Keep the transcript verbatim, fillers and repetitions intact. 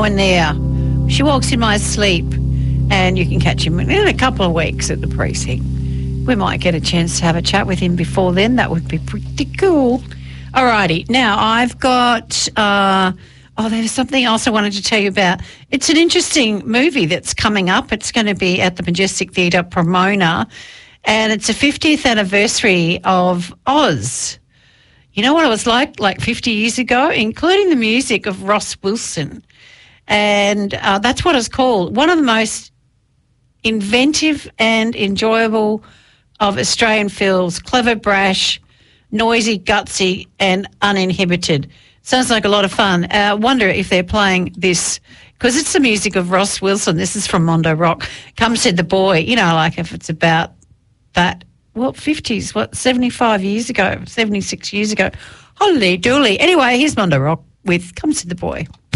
going there. She walks in my sleep, and you can catch him in a couple of weeks at the precinct. We might get a chance to have a chat with him before then. That would be pretty cool. All righty. Now, I've got... Uh, oh, there's something else I wanted to tell you about. It's an interesting movie that's coming up. It's going to be at the Majestic Theatre, Pomona, and it's the fiftieth anniversary of Oz. You know what it was like, like fifty years ago, including the music of Ross Wilson. And uh, that's what it's called. One of the most inventive and enjoyable of Australian films, clever, brash, noisy, gutsy, and uninhibited. Sounds like a lot of fun. I uh, wonder if they're playing this, because it's the music of Ross Wilson. This is from Mondo Rock. Come Said the Boy. You know, like if it's about that, well, fifties, what, seventy-five years ago, seventy-six years ago. Holy dooly. Anyway, here's Mondo Rock with Come Said the Boy.